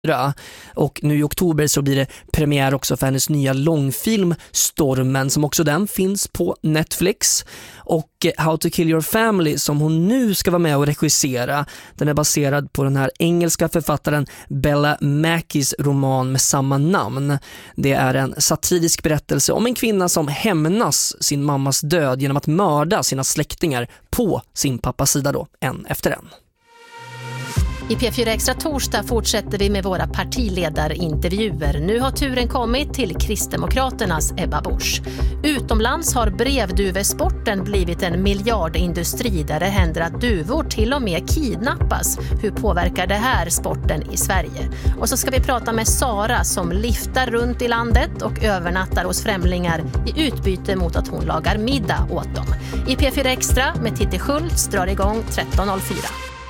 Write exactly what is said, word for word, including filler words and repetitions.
Och nu i oktober så blir det premiär också för hennes nya långfilm Stormen, som också den finns på Netflix. Och How to Kill Your Family, som hon nu ska vara med och regissera, den är baserad på den här engelska författaren Bella Mackies roman med samma namn. Det är en satirisk berättelse om en kvinna som hämnas sin mammas död genom att mörda sina släktingar på sin pappas sida då, en efter en. I P fyra Extra torsdag fortsätter vi med våra partiledarintervjuer. Nu har turen kommit till Kristdemokraternas Ebba Busch. Utomlands har brevduvesporten blivit en miljardindustri där det händer att duvor till och med kidnappas. Hur påverkar det här sporten i Sverige? Och så ska vi prata med Sara som liftar runt i landet och övernattar hos främlingar i utbyte mot att hon lagar middag åt dem. I P fyra Extra med Titti Schultz drar igång tretton noll fyra.